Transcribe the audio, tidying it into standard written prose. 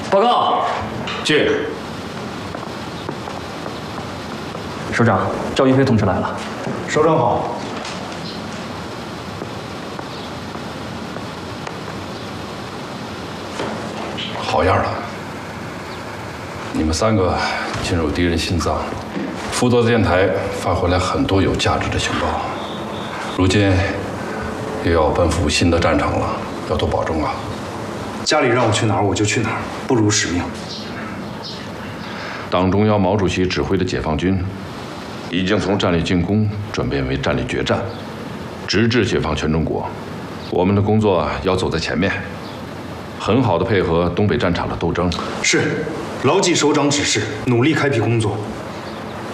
报告， 进。 首长，赵一飞同志来了。 首长好。 好样的！你们3个进入敌人心脏，福泽电台发回来很多有价值的情报。如今又要奔赴新的战场了，要多保重啊！ 家里让我去哪儿我就去哪儿，不辱使命。 党中央毛主席指挥的解放军，已经从战略进攻转变为战略决战，直至解放全中国。我们的工作要走在前面，很好的配合东北战场的斗争。 是，牢记首长指示，努力开辟工作。